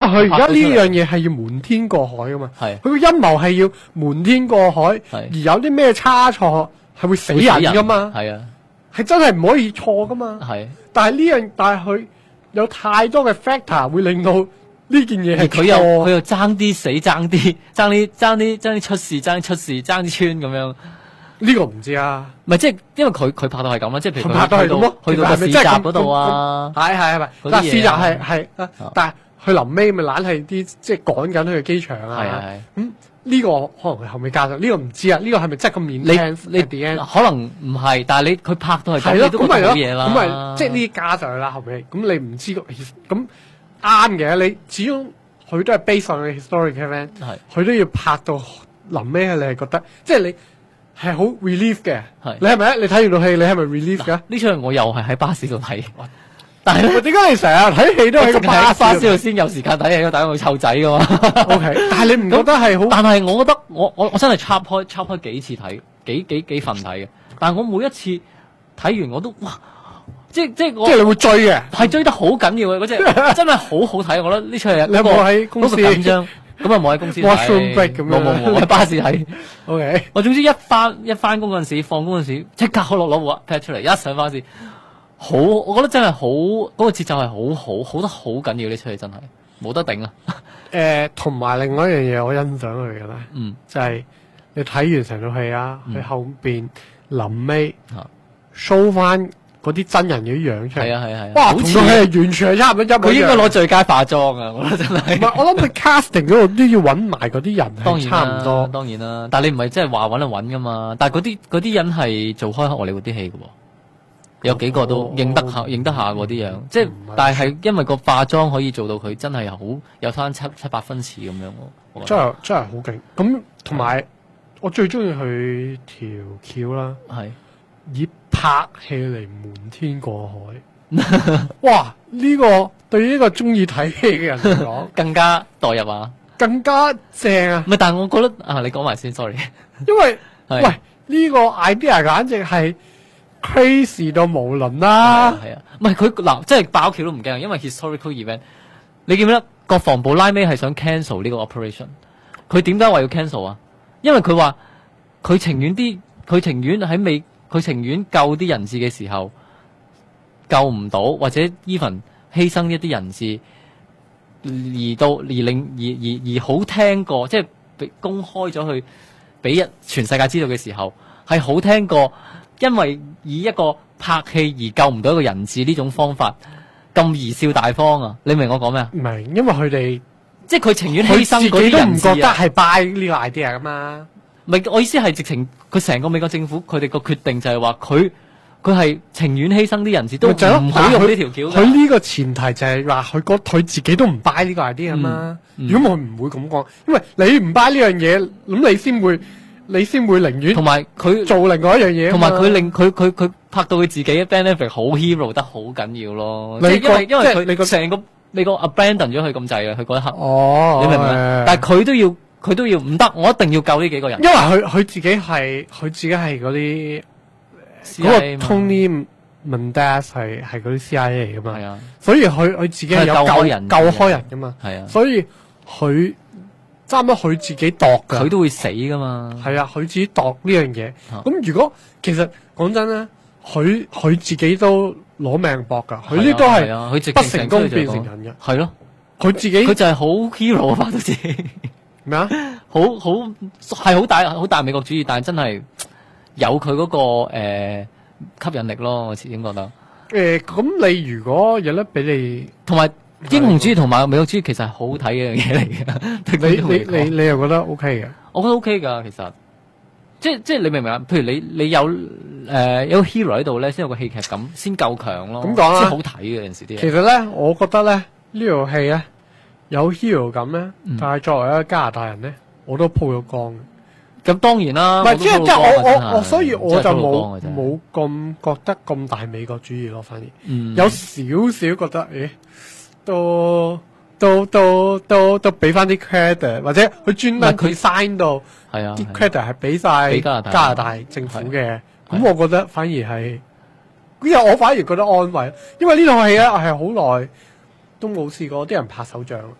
佢而家呢樣嘢係要瞞天過海噶嘛， 係佢個陰謀係要瞞天過海，而有啲咩差錯係會死人噶嘛， 係啊， 係真係唔可以錯噶嘛， 係。 但係佢有太多嘅 factor 會令到呢件嘢係佢又爭啲死，爭啲出事，爭啲穿咁樣。 呢個唔知啊， 唔係即係因為佢拍到係咁啦，即係譬如佢拍到係咁咯， 去到個市集嗰度啊， 係但市集係，但係佢臨尾咪懶係啲即係趕緊去嘅機場啊，咁呢個可能佢後尾加咗，呢個唔知啊，呢個係咪真係咁面你可能唔係，但係佢拍到係咁，你都覺得好嘢啦， 咁咪即係呢啲加上去啦後尾，咁你唔知咁啱嘅，你始終佢都係 based on 嘅 historic event，佢都要拍到臨尾你係覺得即係你。係好 relief 嘅，你係咪？你睇完套戲，你係咪 relief 㗎？ 呢場我又係喺巴士度睇，但係咧， 點解你成日睇戲都喺個巴士度先有時間睇戲？但係我湊仔㗎嘛。 OK，但係你唔覺得係好？ 但係我覺得我真係插開幾次睇，幾份睇嘅。但係我每一次睇完我都哇，即係你會追嘅， 係追得好緊要嘅嗰隻，真係好好睇。我覺得呢場係你有冇喺公司緊張？咁啊冇喺公司睇 washroom break 咁樣， 冇喺巴士睇。 OK， 我總之一翻工嗰陣時，放工嗰陣時，即刻攞部 pad 出嚟，一上巴士，好，我覺得真係好，嗰個節奏係好得好緊要，呢出戲真係冇得頂啊！ 同埋另外一樣嘢我欣賞佢嘅咧，就係你睇完成套戲啊，佢後邊臨尾 show 翻。嗰啲真人嘅樣出嚟， 係， 哇！同佢係完全係差唔多一模一樣。 佢應該攞最佳化妝啊！我覺得真係。 唔係，我諗佢 casting 嗰度都要揾埋嗰啲人， 當然差唔多。 當然啦，但係你唔係即係話揾就揾噶嘛？但係嗰啲人係做開荷里活啲戲嘅喎，有幾個都認得下嗰啲樣，即係但係因為個化妝可以做到佢真係好有翻七八分似咁樣喎。 真係好勁！咁同埋我最中意佢條橋啦，係。以拍戲嚟瞞天過海，哇！呢個對於呢個中意睇戲嘅人嚟講， 更加代入啊，更加正啊！ 唔係，但係我覺得啊，你講埋先 ，sorry， 因為喂呢個 idea 簡直係 crazy 到無倫啦， 係啊，唔係佢嗱，即係爆橋都唔驚，因為 historical event， 你記唔記得國防部拉尾係想 cancel 呢個 operation？ 佢點解話要 cancel 啊？因為佢話佢情願救啲人質嘅時候救唔到，或者 even 犧牲一啲人質，而好聽過，即係公開咗去俾全世界知道嘅時候，係好聽過，因為以一個拍戲而救唔到一個人質呢種方法咁貽笑大方啊！你明我講咩啊？ 唔係，因為佢哋即係佢情願犧牲嗰啲人質啊， 都唔覺得係 buy 呢個 idea 噶嘛。 唔係，我意思係直情佢成個美國政府佢哋個決定就係話佢係情願犧牲啲人質都唔好用呢條橋。 佢呢個前提就係話佢自己都唔 buy 呢個 idea 嘛。如果我唔會咁講，因為你唔 buy 呢樣嘢，咁你先會寧願同埋佢做另外一樣嘢。 同埋佢令佢拍到佢自己嘅 Ben Affleck 好 hero 得好緊要咯。因為佢成個美國 abandon 咗佢咁滯啊！佢嗰一刻，你明唔明？但係佢都要唔得，我一定要救呢幾個人。 因為佢自己係嗰啲嗰個 Tony Mendez 係嗰啲 CIA 嚟噶嘛，啊，所以佢自己係有救開人噶嘛，係啊，所以佢差唔多佢自己度噶， 佢都會死噶嘛， 係啊，佢自己度呢樣嘢。咁如果其實講真咧，佢自己都攞命搏噶，佢呢都係不成功變成人嘅， 係咯， 佢自己佢就係好 hero 拍到自己。 咩啊？ 係好大美國主義，但係真係有佢嗰個吸引力咯。我始終覺得咁你如果有得俾你， 同埋英雄主義同埋美國主義其實係好睇嘅樣嘢嚟嘅。 你又覺得 OK 嘅？ 我覺得 OK 噶，其實即係你明唔明啊？譬如你有個 hero 喺度咧，先有個戲劇感，先夠強咯。 咁講啦， 先好睇嘅有陣時啲嘢。 其實咧，我覺得咧呢套戲咧。有 hero 感咧，但係作為一個加拿大人咧，我都鋪咗光嘅。 咁當然啦， 唔係即係我，所以我就冇咁覺得咁大美國主義咯，反而有少少覺得，都俾翻啲 credit， 或者佢專登佢 sign 到啲 credit 係俾晒加拿大政府嘅。咁我覺得反而係，因為我反而覺得安慰，因為呢套戲咧係好耐都冇試過啲人拍手掌。